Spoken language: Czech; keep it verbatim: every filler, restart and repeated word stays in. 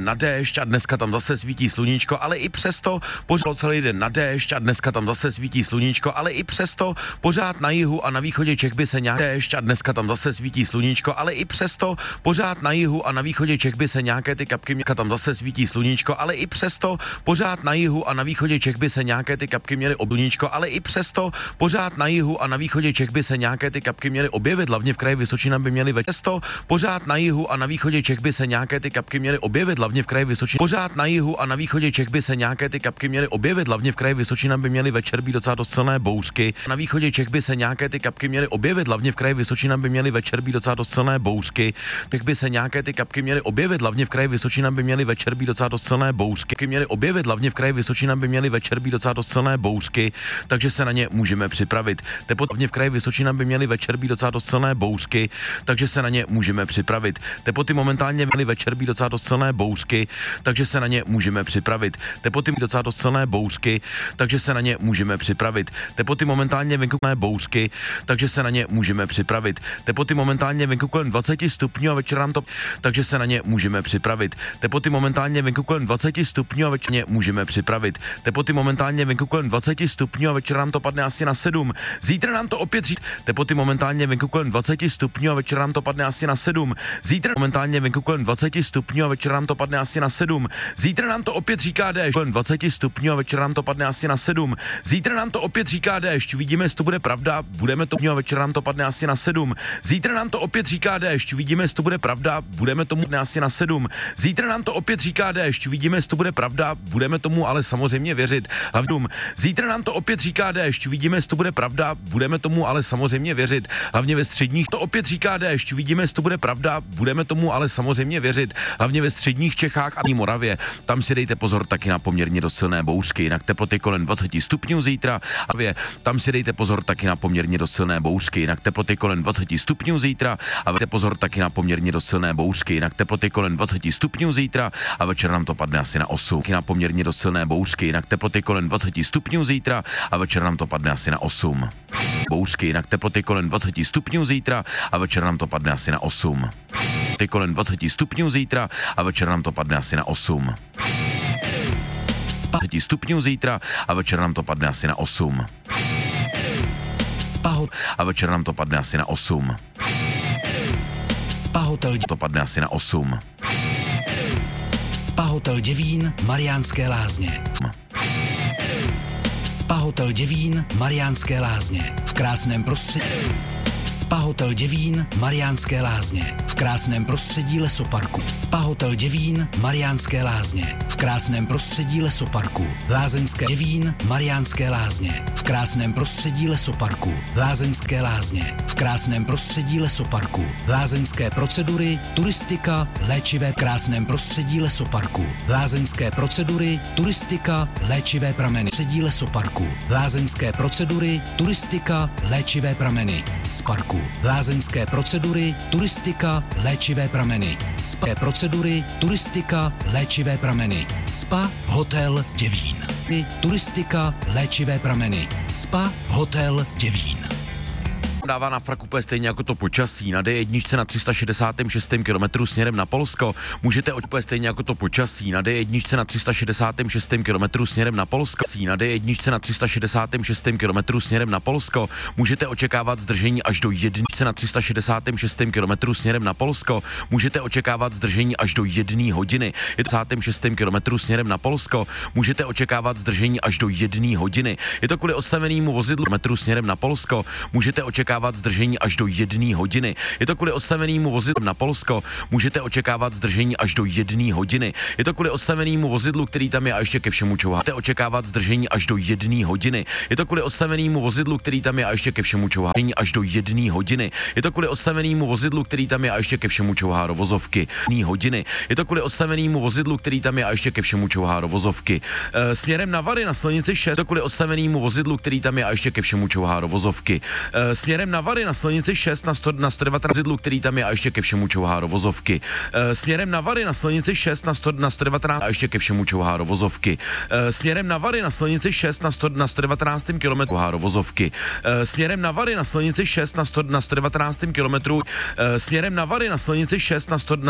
na déšť a dneska tam zase svítí sluníčko, ale i přesto pořád celý den na déšť a dneska tam zase svítí sluníčko, ale i přesto pořád na jihu a na východě Čech by se nějak déšť a dneska tam zase svítí sluníčko, ale i přesto pořád na jihu a na východě Čech by se nějaké ty kapky měly, tam zase svítí sluníčko, ale i přesto pořád na jihu a na východě Čech by se nějaké ty kapky měly obluníčko, ale i přesto pořád na jihu a na východě Čech by se nějaké ty kapky měly objevit, hlavně v kraji Vysočina by měly ve često, pořád na jihu a na východě Čech by se nějaké ty kapky měly objevit, hlavně v kraji Vysočina, pořád na jihu a na východě Čech by se nějaké ty kapky měly objevit, hlavně v kraji Vysočina by měly večer být docela dost silné bouřky, na východě Čech by se nějaké ty kapky měly objevit, hlavně v kraji Vysočina by měly večer být docela dost silné bouřky, tak by se nějaké ty kapky měly objevit, hlavně v kraji Vysočina by měly večer být docela dost silné bouřky, měly objevit, hlavně v kraji Vysočina by měly večer být docela dost silné bouřky, takže se na ně můžeme připravit. Teploty v kraji Vysočina by měly večer být docela dost silné bouřky, takže se na ně můžeme připravit. Teploty momentálně měly večer být docela dost silné bouřky, takže se na ně můžeme připravit. Teploty docela dost silné bouřky, takže se na ně můžeme připravit. Teploty momentálně venku bouřky, takže se na ně můžeme připravit. Teploty momentálně venku kolem dvacet stupňů a večer nám to, takže se na ně můžeme připravit. Teploty momentálně venku kolem dvacet stupňů a večer můžeme připravit. Teploty momentálně venku kolem dvacet stupňů a večer nám to padne asi na sedm. Zítra nám to opět říká. Teploty momentálně venku kolem dvacet stupňů a večer nám to padne asi na sedm. Zítra momentálně venku kolem dvacet stupňů a večer nám to padne asi na sedm. Zítra nám to opět říká déšť kolem dvacet stupňů a večer nám to padne asi na sedm. Zítra nám to opět říká déšť. Vidíme, jestli to bude pravda. Budeme to a večer nám to padne asi na sedm. Zítra nám to opět říká déšť. Vidíme, jestli to bude pravda. Budeme tomu asi na sedm. Zítra nám to opět říká déšť. Vidíme, jestli to bude pravda. Budeme tomu ale samozřejmě věřit. Hlavně zítra nám to opět říká déšť. Vidíme, jestli to bude pravda. Budeme tomu ale samozřejmě věřit. Hlavně ve středních to opět říká déšť. Vidíme, jestli to bude pravda. Budeme tomu ale samozřejmě věřit. Hlavně ve středních Čechách a Moravě. Tam si dejte pozor taky na poměrně dost silné bouřky. Jinak teploty kolem dvacet stupňů zítra. A vě, tam si dejte pozor taky na poměrně dost silné bouřky. Jinak teploty kolem dvacet stupňů zítra. A dejte pozor taky na poměrně dost silné bouřky. Jinak teploty kolem dvacet stupňů zítra. A večer nám to padne asi na osm. Na poměrně dost silné bouřky. Jinak teploty kolem dvacet stupňů zítra. A večer nám to padne asi na osm. Bouřky. Jinak teploty kolem dvacet stupňů zítra. A večer nám to padne asi na osm. Ty kolem dvacet stupňů zítra a večer nám to padne asi na osm. dvacet stupňů zítra a večer nám to padne asi na osm. Spa a večer nám to padne asi na osm. Spa hotel to padne asi na osm. Spa hotel Děvín, Mariánské Lázně. Spa hotel Děvín, Mariánské Lázně. V krásném prostředí. Spa hotel Děvín, Mariánské Lázně. V krásném prostředí lesoparku. Spa hotel Děvín, Mariánské Lázně. V krásném prostředí lesoparku. Lázeňské Děvín, Mariánské Lázně. V krásném prostředí lesoparku. Lázeňské Lázně. V krásném prostředí lesoparku. Lázeňské procedury, turistika, léčivé v krásném prostředí lesoparku. Lázeňské procedury, turistika, léčivé prameny. Prostředí lesoparku. Lázeňské procedury, turistika, léčivé prameny. Parku. Lázeňské procedury, turistika, léčivé prameny. Spa procedury, turistika, léčivé prameny. Spa hotel Děvín. Turistika, léčivé prameny. Spa hotel Děvín. Dává na frak úplně stejně jako to počasí. Na D jedna na tři sta šedesát šest kilometrů směrem na Polsko. Můžete úplně stejně jako to počasí. Na D jedna na tři sta šedesát šest kilometrů směrem na Polsko. Na D jedna na tři sta šedesát šest kilometrů směrem na Polsko. Můžete očekávat zdržení až do jedné na tři sta šedesát šest kilometrů směrem na Polsko. Můžete očekávat zdržení až do jedné hodiny. Je to šest kilometrů směrem na Polsko. Můžete očekávat zdržení až do jedné hodiny. Je to kvůli odstavenému vozidlu metru směrem na Polsko. Můžete očekávat zdržení až do jedné hodiny. Je to kvůli odstavenému vozidlu na Polsko. Můžete očekávat zdržení až do jedné hodiny. Je to kvůli odstavenému vozidlu, který tam je a ještě ke všemu čouhá. Můžete očekávat zdržení až do jedné hodiny. Je to kvůli odstavenému vozidlu, který tam je a ještě ke všemu čouhá. Až do jedné hodiny. Je to kvůli odstavenému vozidlu, který tam je a ještě ke všemu čouhá do vozovky. Jedné hodiny. Je to kvůli odstavenému vozidlu, který tam je a ještě ke všemu čouhá do vozovky. E, směrem na Vary na silnici šest. Je to kvůli odstavenému vozidlu, který tam je a ještě ke všemu čouhá do vozovky. E, směrem na Vary na silnici šest na, sto, na sto devatenáct vozidlu, který tam je a ještě ke všemu čouhá do vozovky. E, směrem na Vary na silnici šest na, sto, na sto devatenáct a ještě ke všemu čouhá do vozovky. E, směrem na Vary na silnici šest na, sto, na sto devatenáct kilometru do vozovky. E, směrem na Vary na silnici šest na, sto, na sto devatenáct kilometru. E, směrem na Vary na silnici šest na, sto, na